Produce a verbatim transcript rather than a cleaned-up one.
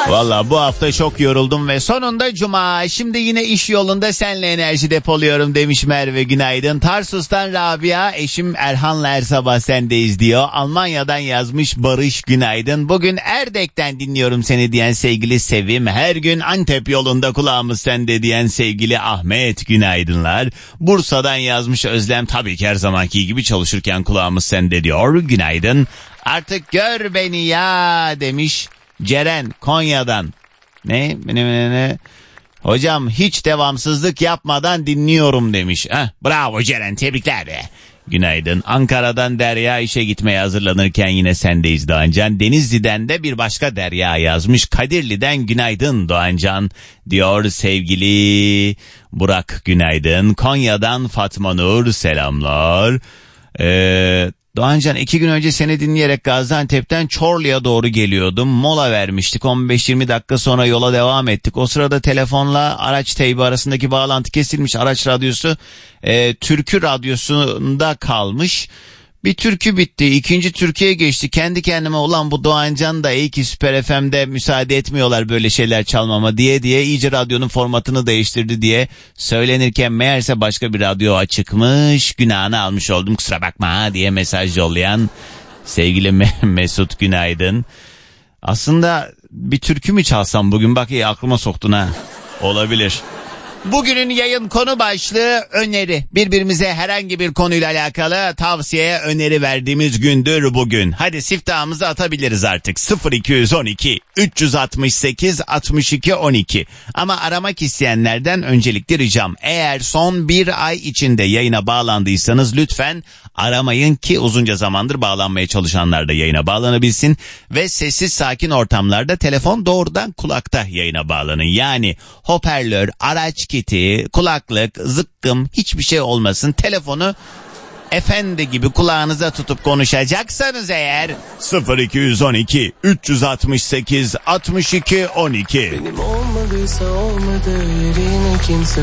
Valla bu hafta çok yoruldum ve sonunda cuma. Şimdi yine iş yolunda seninle enerji depoluyorum demiş Merve, günaydın. Tarsus'tan Rabia, eşim Erhan'la her sabah sendeyiz diyor. Almanya'dan yazmış Barış, günaydın. Bugün Erdek'ten dinliyorum seni diyen sevgili Sevim. Her gün Antep yolunda kulağımız sende diyen sevgili Ahmet, günaydınlar. Bursa'dan yazmış Özlem, tabii ki her zamanki gibi çalışırken kulağımız sende diyor. Günaydın. Artık gör beni ya demiş Ceren Konya'dan. Ne? Ne, ne, ne? Hocam hiç devamsızlık yapmadan dinliyorum demiş. Heh, bravo Ceren, tebrikler be. Günaydın. Ankara'dan Derya, işe gitmeye hazırlanırken yine sendeyiz Doğancan. Denizli'den de bir başka Derya yazmış. Kadirli'den günaydın Doğancan diyor sevgili Burak, günaydın. Konya'dan Fatma Nur, selamlar. Eee... Doğancan, iki gün önce seni dinleyerek Gaziantep'ten Çorlu'ya doğru geliyordum. Mola vermiştik. on beş yirmi dakika sonra yola devam ettik. O sırada telefonla araç teybi arasındaki bağlantı kesilmiş. Araç radyosu e, türkü radyosunda kalmış. Bir türkü bitti. İkinci türküye geçti. Kendi kendime ulan bu Doğancan da iyi ki Süper F M'de müsaade etmiyorlar böyle şeyler çalmama diye diye iyice radyonun formatını değiştirdi diye söylenirken meğerse başka bir radyo açıkmış. Günahını almış oldum, kusura bakma ha diye mesaj yollayan sevgili Mesut, günaydın. Aslında bir türkü mü çalsam bugün, bak iyi aklıma soktun ha. Olabilir. Bugünün yayın konu başlığı öneri. Birbirimize herhangi bir konuyla alakalı tavsiye, öneri verdiğimiz gündür bugün. Hadi siftahımızı atabiliriz artık. sıfır iki on iki üç altı sekiz altmış iki on iki. Ama aramak isteyenlerden öncelikle ricam, eğer son bir ay içinde yayına bağlandıysanız lütfen aramayın ki uzunca zamandır bağlanmaya çalışanlar da yayına bağlanabilsin. Ve sessiz sakin ortamlarda telefon doğrudan kulakta yayına bağlanın. Yani hoparlör, araç kiti, kulaklık, zıkkım hiçbir şey olmasın. Telefonu efendi gibi kulağınıza tutup konuşacaksanız eğer sıfır iki on iki üç altı sekiz altmış iki on iki. Benim olmadıysa olmadı, yerine kimse